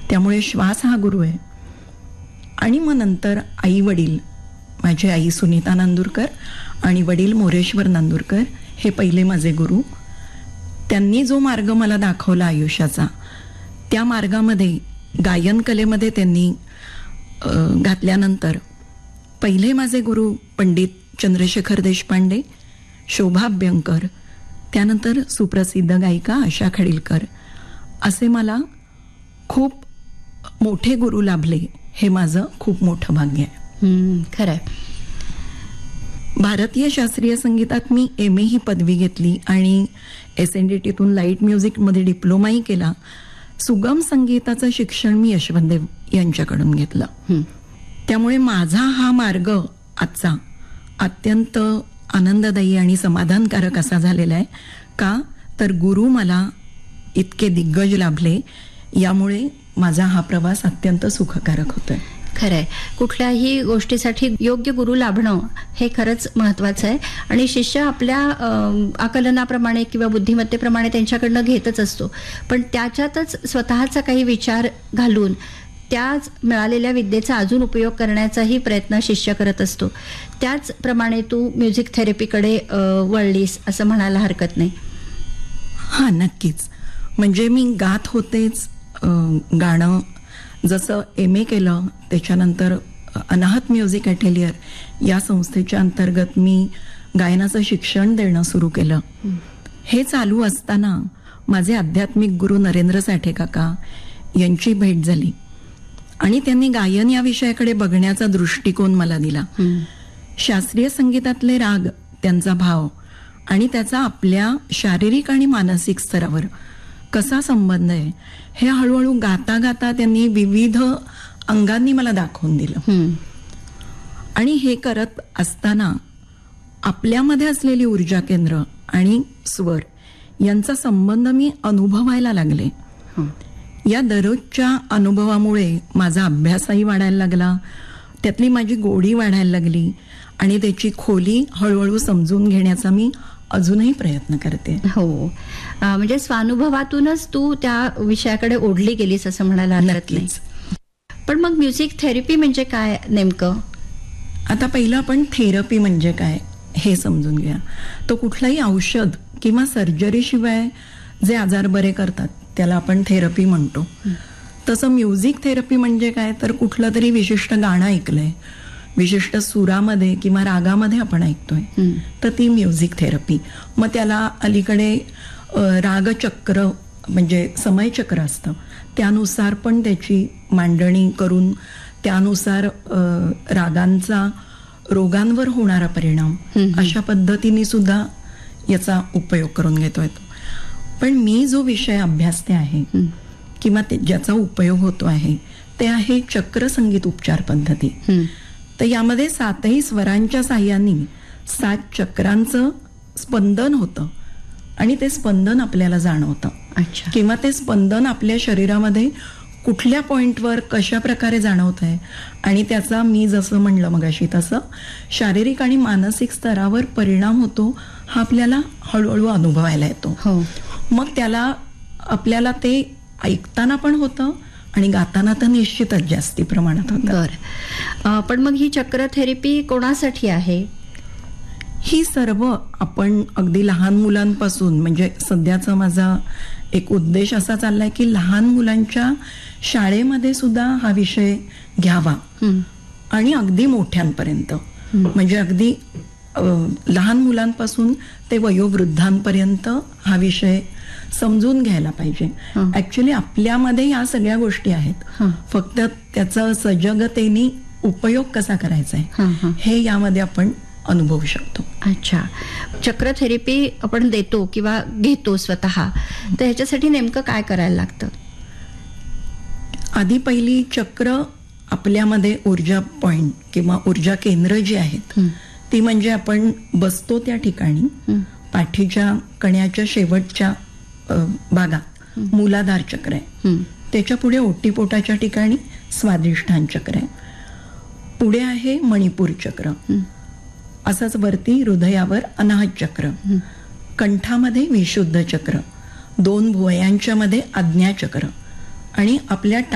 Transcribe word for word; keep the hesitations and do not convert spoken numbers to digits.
त्यामुळे श्वास हा गुरु आहे. आणि मग नंतर आई वडील, माझी आई सुनीता नांदुरकर आणि वडील मोरेश्वर नांदुरकर हे पहिले माझे गुरु. त्यांनी जो मार्ग मला दाखवला आयुष्याचा, त्या मार्गामध्ये गायन कलेमध्ये त्यांनी घातल्यानंतर पहिले माझे गुरु पंडित चंद्रशेखर देशपांडे, शोभा अभ्यंकर, त्यानंतर सुप्रसिद्ध गायिका आशा खडीलकर, असे मला खूप मोठे गुरु लाभले. हे माझं खूप मोठं भाग्य आहे. खरं आहे. भारतीय शास्त्रीय संगीतात मी एम ए ही पदवी घेतली आणि एस एन डी टीतून लाईट म्युझिकमध्ये डिप्लोमाही केला. सुगम संगीताचं शिक्षण मी यशवंतदेव यांच्याकडून घेतलं. त्यामुळे माझा हा मार्ग आजचा अत्यंत आनंददायी आणि समाधानकारक असा झालेला आहे. का तर गुरु मला इतके दिग्गज लाभले, यामुळे माझा हा प्रवास अत्यंत सुखकारक होतोय. खरंय. कुठल्याही गोष्टीसाठी योग्य गुरु लाभणं हे खरंच महत्वाचं आहे. आणि शिष्य आपल्या आकलनाप्रमाणे किंवा बुद्धिमत्तेप्रमाणे त्यांच्याकडनं घेतच असतो, पण त्याच्यातच स्वतःचा काही विचार घालून त्याच मिळालेल्या विद्येचा अजून उपयोग करण्याचाही प्रयत्न शिष्य करत असतो. त्याचप्रमाणे तू म्युझिक थेरपीकडे वळलीस असं म्हणायला हरकत नाही. हां, नक्कीच. म्हणजे मी गात होतेच. गाणं जसं एम ए केलं, त्याच्यानंतर अनाहत म्युझिक अटेलियर या संस्थेच्या अंतर्गत मी गायनाचं शिक्षण देणं सुरू केलं. हे चालू असताना माझे आध्यात्मिक गुरु नरेंद्र साठे काका यांची भेट झाली आणि त्यांनी गायन या विषयाकडे बघण्याचा दृष्टिकोन मला दिला. शास्त्रीय संगीतातले राग, त्यांचा भाव आणि त्याचा आपल्या शारीरिक आणि मानसिक स्तरावर कसा संबंध आहे, हे हळूहळू गाता गाता त्यांनी विविध अंगांनी मला दाखवून दिलं. आणि हे करत असताना आपल्यामध्ये असलेली ऊर्जा केंद्र आणि स्वर यांचा संबंध मी अनुभवायला लागले. या दररोजच्या अनुभवामुळे माझा अभ्यासही वाढायला लागला, त्यातली माझी गोडी वाढायला लागली आणि त्याची खोली हळूहळू समजून घेण्याचा मी अजूनही प्रयत्न करते. हो, म्हणजे स्वानुभवातूनच तू त्या विषयाकडे ओढली गेलीस असं म्हणायला हरकत नाही. पण मग म्युझिक थेरपी म्हणजे काय नेमकं? आता पहिलं आपण थेरपी म्हणजे काय हे समजून घ्या. तो कुठलाही औषध किंवा सर्जरी शिवाय जे आजार बरे करतात त्याला आपण थेरपी म्हणतो. तसं म्युझिक थेरपी म्हणजे काय, तर कुठलं तरी विशिष्ट गाणं ऐकलंय, विशिष्ट सुरामध्ये किंवा रागामध्ये आपण ऐकतोय, तर ती म्युझिक थेरपी. मग त्याला अलीकडे रागचक्र म्हणजे समयचक्र असतं, त्यानुसार पण त्याची मांडणी करून त्यानुसार रागांचा रोगांवर होणारा परिणाम अशा पद्धतीने सुद्धा याचा उपयोग करून घेतोय. पण मी जो विषय अभ्यासते आहे किंवा ज्याचा उपयोग होतो आहे ते आहे चक्रसंगीत उपचार पद्धती. तर यामध्ये सातही स्वरांच्या साह्याने सात चक्रांचं स्पंदन होतं आणि ते स्पंदन आपल्याला जाणवतं. अच्छा. किंवा ते स्पंदन आपल्या शरीरामध्ये कुठल्या पॉइंटवर कशा प्रकारे जाणवत आहे आणि त्याचा, मी जसं म्हणलं मगाशी तसं, शारीरिक आणि मानसिक स्तरावर परिणाम होतो, हा आपल्याला हळूहळू अनुभवायला येतो. हो. मग त्याला आपल्याला ते ऐकताना पण होतं आणि गाताना तर निश्चितच जास्ती प्रमाणात होतं. बरं, पण मग ही चक्र थेरपी कोणासाठी आहे? ही सर्व आपण अगदी लहान मुलांपासून, म्हणजे सध्याचा माझा एक उद्देश असा चाललाय की लहान मुलांच्या शाळेमध्ये सुद्धा हा विषय घ्यावा आणि अगदी मोठ्यांपर्यंत, म्हणजे अगदी लहान मुलांपासून ते वयोवृद्धांपर्यंत हा विषय समजून घ्यायला पाहिजे. ऍक्च्युली आपल्यामध्ये या सगळ्या गोष्टी आहेत, फक्त त्याचा सजगतेने उपयोग कसा करायचा आहे हे यामध्ये आपण अनुभवू शकतो. अच्छा. चक्र थेरपी आपण देतो किंवा घेतो स्वतः, तर ह्याच्यासाठी नेमकं काय करायला लागतं? आधी पहिली चक्र आपल्यामध्ये ऊर्जा पॉइंट किंवा ऊर्जा केंद्र जी आहेत ती म्हणजे आपण बसतो त्या ठिकाणी पाठीच्या कण्याच्या शेवटच्या भागात मूलाधार चक्र आहे, त्याच्या पुढे ओटीपोटाच्या ठिकाणी स्वादिष्ठान चक्र आहे, पुढे आहे मणिपूर चक्र, असंच वरती हृदयावर अनाहत चक्र, कंठामध्ये विशुद्ध चक्र, दोन भुवयांच्या मध्ये आज्ञा चक्र आणि आपल्या